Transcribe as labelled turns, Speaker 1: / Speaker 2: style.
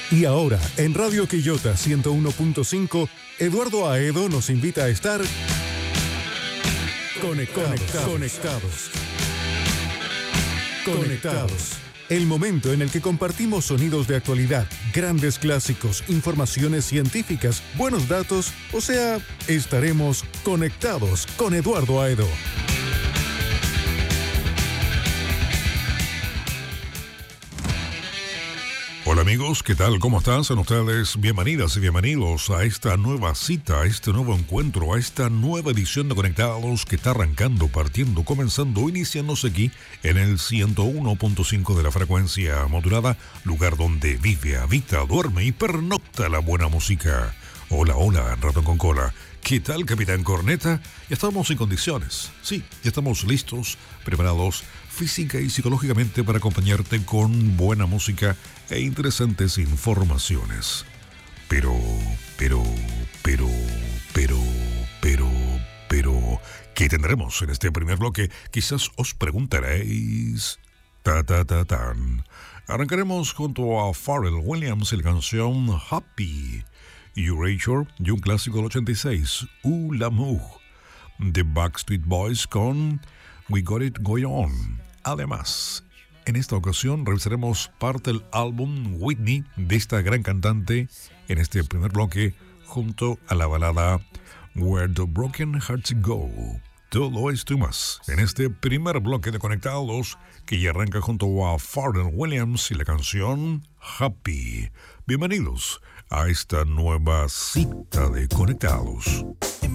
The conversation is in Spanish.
Speaker 1: Y ahora, en Radio Quillota 101.5, Eduardo Aedo nos invita a estar Conectados. El momento en el que compartimos sonidos de actualidad, grandes clásicos, informaciones científicas, buenos datos, o sea, estaremos conectados con Eduardo Aedo.
Speaker 2: Hola amigos, ¿qué tal? ¿Cómo están? Sean ustedes bienvenidas y bienvenidos a esta nueva cita, a este nuevo encuentro, a esta nueva edición de Conectados que está arrancando, partiendo, comenzando, iniciándose aquí en el 101.5 de la frecuencia modulada, lugar donde vive, habita, duerme y pernocta la buena música. Hola, ratón con cola. ¿Qué tal, Capitán Corneta? Ya estamos en condiciones. Sí, ya estamos listos, preparados física y psicológicamente para acompañarte con buena música e interesantes informaciones. Pero, ¿qué tendremos en este primer bloque? Quizás os preguntaréis. Tan. Arrancaremos junto a Pharrell Williams y la canción Happy. Erasure y un clásico del 86, L'amour. The Backstreet Boys con We Got It Going On. Además, en esta ocasión revisaremos parte del álbum Whitney de esta gran cantante en este primer bloque junto a la balada Where the Broken Hearts Go. Todo esto y más en este primer bloque de Conectados que ya arranca junto a Pharrell Williams y la canción Happy. Bienvenidos a esta nueva cita de Conectados.